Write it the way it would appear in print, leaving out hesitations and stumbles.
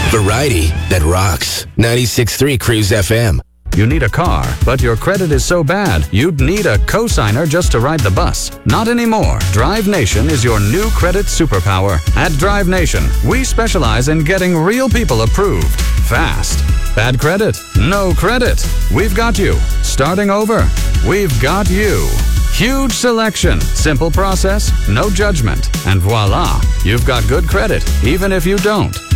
Variety that rocks. 96.3 Cruise FM. You need a car, but your credit is so bad, you'd need a co-signer just to ride the bus. Not anymore. Drive Nation is your new credit superpower. At Drive Nation, we specialize in getting real people approved fast. Bad credit? No credit. We've got you. Starting over? We've got you. Huge selection, simple process, no judgment, and voila, you've got good credit, even if you don't.